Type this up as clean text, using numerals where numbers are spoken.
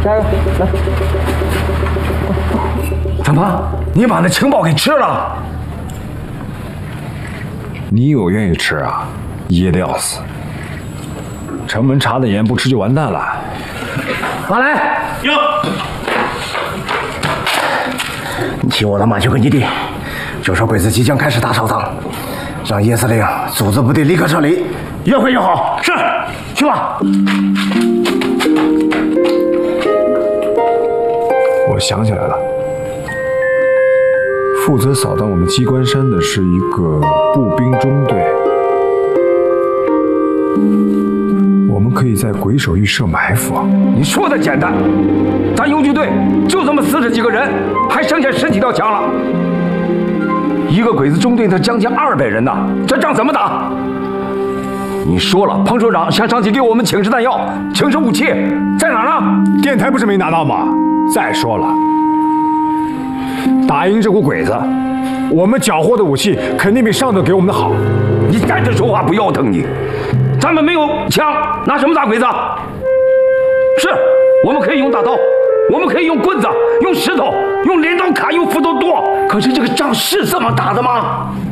下一个，来。怎么？你把那情报给吃了？ 你有愿意吃啊？噎得要死。城门查得严，不吃就完蛋了。 马来， 有。 你替我的马去跟基地，就说鬼子即将开始大扫荡，让叶司令组织部队立刻撤离，越快越好。是，去吧。 我想起来了，负责扫荡我们机关山的是一个步兵中队。我们可以在鬼手预设埋伏啊！ 你说的简单，咱游击队就这么40几个人，还剩下10几条枪了。一个鬼子中队他将近200人呐，这仗怎么打？你说了，彭首长向上级给我们请示弹药、请示武器，在哪儿呢？ 电台不是没拿到吗？再说了，打赢这股鬼子，我们缴获的武器肯定比上头给我们的好。 你站着说话不腰疼你？咱们没有枪，拿什么打鬼子？是，我们可以用大刀，我们可以用棍子、用石头、用镰刀砍、用斧头剁。可是这个仗是这么打的吗？